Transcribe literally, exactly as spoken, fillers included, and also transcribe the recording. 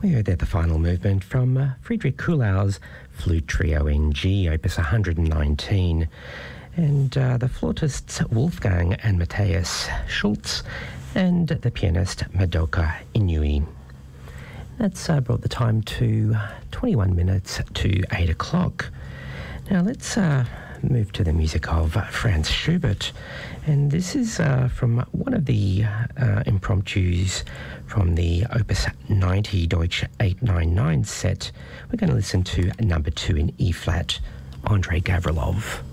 We heard there the final movement from uh, Friedrich Kuhlau's Flute Trio in G, opus one hundred nineteen, and uh, the flautists Wolfgang and Matthias Schultz, and the pianist Madoka Inui. That's uh, brought the time to twenty-one minutes to eight o'clock. Now let's uh, move to the music of Franz Schubert, and this is uh, from one of the uh, impromptus from the Opus ninety Deutsch eight ninety-nine set. We're going to listen to number two in E-flat, Andrei Gavrilov.